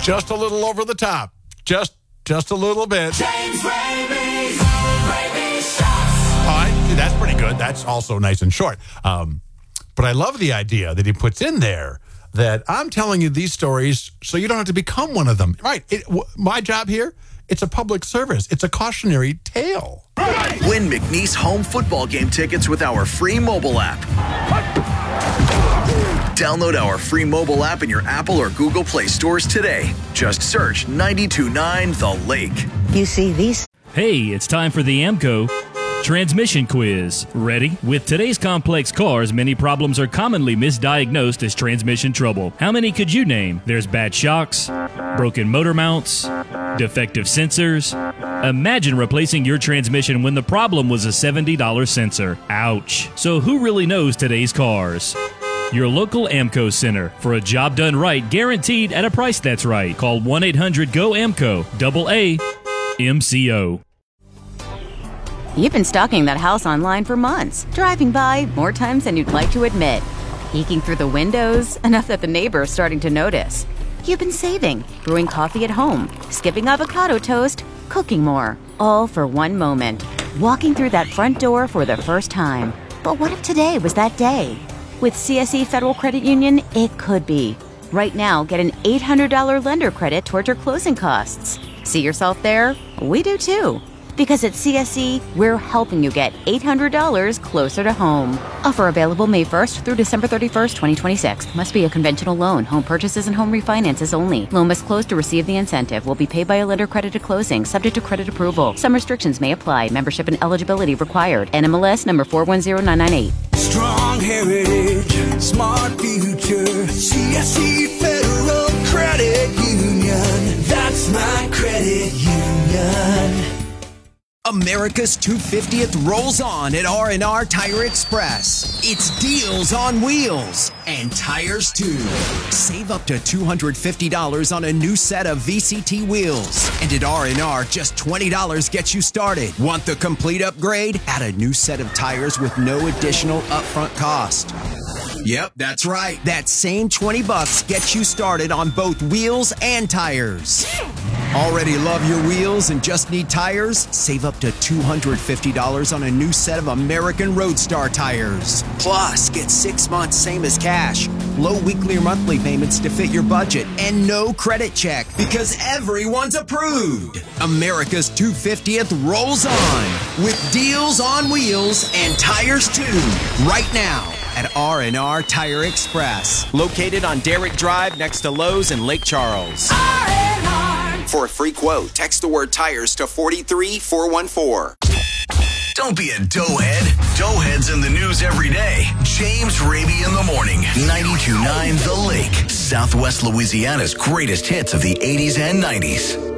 just a little over the top. Just a little bit. James Raby's Shots. All right, that's pretty good. That's also nice and short. But I love the idea that he puts in there that I'm telling you these stories so you don't have to become one of them. Right. My job here, it's a public service. It's a cautionary tale. Win McNeese home football game tickets with our free mobile app. Download our free mobile app in your Apple or Google Play stores today. Just search 92.9 The Lake. You see these? Hey, it's time for the AAMCO Transmission Quiz. Ready? With today's complex cars, many problems are commonly misdiagnosed as transmission trouble. How many could you name? There's bad shocks, broken motor mounts, defective sensors. Imagine replacing your transmission when the problem was a $70 sensor. Ouch. So who really knows today's cars? Your local AAMCO center. For a job done right, guaranteed at a price that's right. Call 1-800-GO-AAMCO. AAMCO. You've been stalking that house online for months, driving by more times than you'd like to admit, peeking through the windows, enough that the neighbor is starting to notice. You've been saving, brewing coffee at home, skipping avocado toast, cooking more, all for one moment, walking through that front door for the first time. But what if today was that day? With CSE Federal Credit Union, it could be. Right now, get an $800 lender credit towards your closing costs. See yourself there? We do too. Because at CSE, we're helping you get $800 closer to home. Offer available May 1st through December 31st, 2026. Must be a conventional loan. Home purchases and home refinances only. Loan must close to receive the incentive. Will be paid by a lender credit at closing, subject to credit approval. Some restrictions may apply. Membership and eligibility required. NMLS number 410998. Strong heritage, smart future. CSE Federal Credit Union. That's my credit union. America's 250th rolls on at R&R Tire Express. It's deals on wheels and tires too. Save up to $250 on a new set of VCT wheels. And at R&R, just $20 gets you started. Want the complete upgrade? Add a new set of tires with no additional upfront cost. Yep, that's right. That same $20 gets you started on both wheels and tires. Already love your wheels and just need tires? Save up to $250 on a new set of American Roadstar tires. Plus, get 6 months same as cash, low weekly or monthly payments to fit your budget, and no credit check because everyone's approved. America's 250th rolls on with deals on wheels and tires too. Right now at R&R Tire Express, located on Derrick Drive next to Lowe's in Lake Charles. For a free quote, text the word tires to 43414. Don't be a doughhead. Doughhead's in the news every day. James Raby in the morning. 92.9 The Lake. Southwest Louisiana's greatest hits of the 80s and 90s.